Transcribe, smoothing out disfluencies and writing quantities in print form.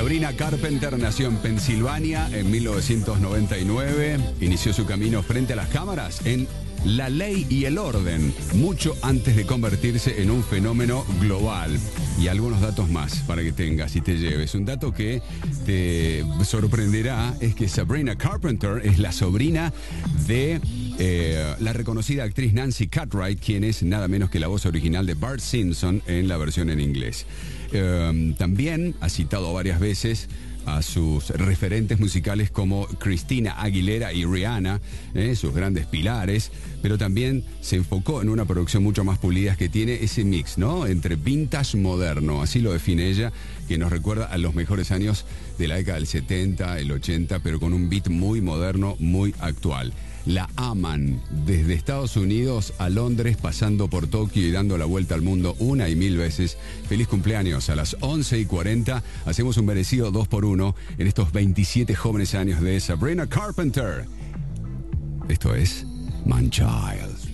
Sabrina Carpenter nació en Pensilvania en 1999. Inició su camino frente a las cámaras en La Ley y el Orden, mucho antes de convertirse en un fenómeno global. Y algunos datos más para que tengas y te lleves. Un dato que te sorprenderá es que Sabrina Carpenter es la sobrina de la reconocida actriz Nancy Cartwright, quien es nada menos que la voz original de Bart Simpson en la versión en inglés. También ha citado varias veces a sus referentes musicales como Christina Aguilera y Rihanna, sus grandes pilares, pero también se enfocó en una producción mucho más pulida que tiene ese mix, ¿no? Entre vintage moderno, así lo define ella, que nos recuerda a los mejores años de la década del 70, el 80, pero con un beat muy moderno, muy actual. La aman desde Estados Unidos a Londres, pasando por Tokio y dando la vuelta al mundo una y mil veces. Feliz cumpleaños. A las 11:40 hacemos un merecido 2x1 en estos 27 jóvenes años de Sabrina Carpenter. Esto es Man Child.